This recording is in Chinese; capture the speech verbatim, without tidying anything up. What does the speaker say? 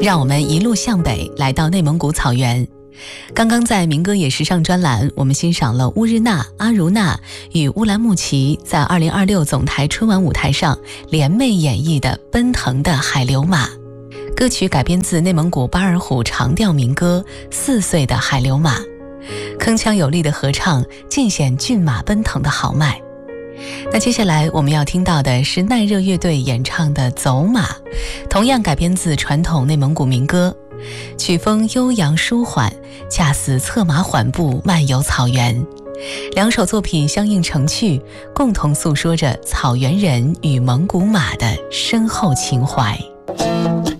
让我们一路向北，来到内蒙古草原。刚刚在民歌也时尚专栏，我们欣赏了乌日娜、阿如娜与乌兰牧骑在二零二六总台春晚舞台上联袂演绎的《奔腾的海流马》。歌曲改编自内蒙古巴尔虎长调民歌《四岁的海流马》，铿锵有力的合唱尽显骏马奔腾的豪迈。那接下来我们要听到的是耐热乐队演唱的《走马》，同样改编自传统内蒙古民歌，曲风悠扬舒缓，恰似策马缓步漫游草原。两首作品相映成趣，共同诉说着草原人与蒙古马的深厚情怀。